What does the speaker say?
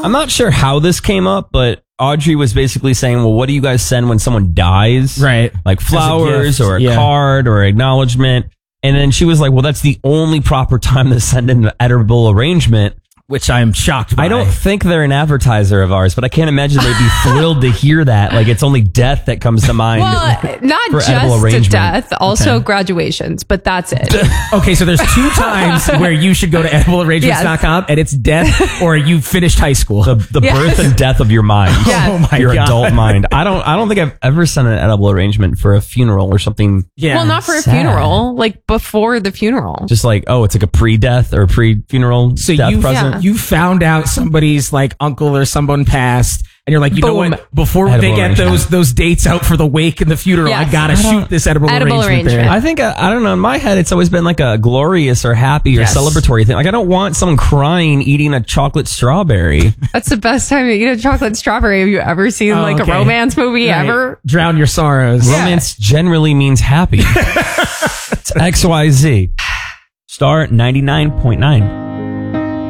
I'm not sure how this came up, but Audrey was basically saying, well, what do you guys send when someone dies? Right. Like flowers or a Yeah. card or acknowledgement. And then she was like, well, that's the only proper time to send an edible arrangement. Which I'm shocked by. I don't think they're an advertiser of ours, but I can't imagine they'd be thrilled to hear that. Like, it's only death that comes to mind. Well, not for edible just arrangement. death, also graduations, but that's it. Okay, so there's 2 times where you should go to ediblearrangements.com and it's death or you finished high school. The Yes. birth and death of your mind. Yes. Oh my your God. adult mind. I don't think I've ever sent an edible arrangement for a funeral or something. Yeah. Well, not for a sad. funeral, like before the funeral. Just like, oh, it's like a pre-death or pre-funeral So death you present. you found out somebody's like uncle or someone passed, and you're like, you know Boom. what? Before Edible they get arrangement. those dates out for the wake and the funeral, Yes. I gotta shoot this edible arrangement there. arrangement. I think, I don't know, in my head, it's always been like a glorious or happy or Yes. celebratory thing. Like, I don't want someone crying eating a chocolate strawberry. That's the best time to eat a chocolate strawberry. Have you ever seen Oh, like okay. a romance movie Right. ever? Drown your sorrows. Romance generally means happy. It's XYZ. Star 99.9.